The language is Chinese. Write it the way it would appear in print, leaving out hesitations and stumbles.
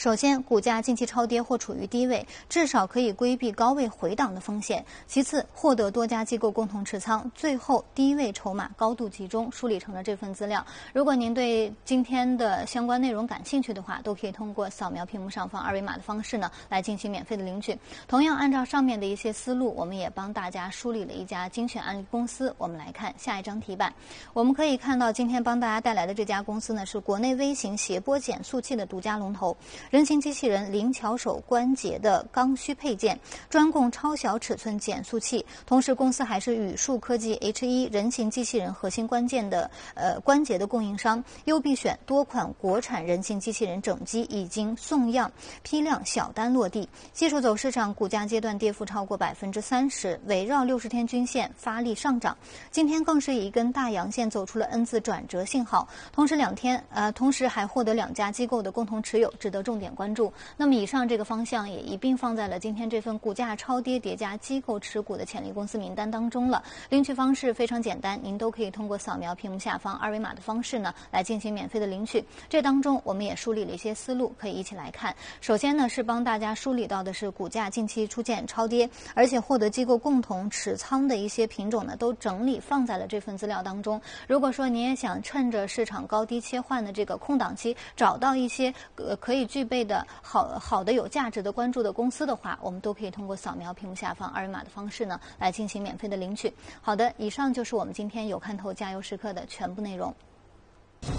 首先，股价近期超跌或处于低位，至少可以规避高位回档的风险。其次，获得多家机构共同持仓，最后低位筹码高度集中，梳理成了这份资料。如果您对今天的相关内容感兴趣的话，都可以通过扫描屏幕上方二维码的方式呢，来进行免费的领取。同样，按照上面的一些思路，我们也帮大家梳理了一家精选案例公司。我们来看下一张题板，我们可以看到今天帮大家带来的这家公司呢，是国内微型谐波减速器的独家龙头。人形机器人灵巧手关节的刚需配件，专供超小尺寸减速器。同时，公司还是宇树科技 H1 人形机器人核心关节的供应商。优必选多款国产人形机器人整机已经送样，批量小单落地。技术走势上，股价阶段跌幅超过30%，围绕60天均线发力上涨。今天更是以一根大阳线走出了 N 字转折信号。同时还获得2家机构的共同持有，值得重点关注。那么以上这个方向也一并放在了今天这份股价超跌叠加机构持股的潜力公司名单当中了。领取方式非常简单，您都可以通过扫描屏幕下方二维码的方式呢，来进行免费的领取。这当中我们也梳理了一些思路，可以一起来看。首先呢，是帮大家梳理到的是股价近期出现超跌，而且获得机构共同持仓的一些品种呢，都整理放在了这份资料当中。如果说您也想趁着市场高低切换的这个空档期，找到一些可以具备的好的有价值的关注的公司的话，我们都可以通过扫描屏幕下方二维码的方式呢，来进行免费的领取。好的，以上就是我们今天有看透加油时刻的全部内容。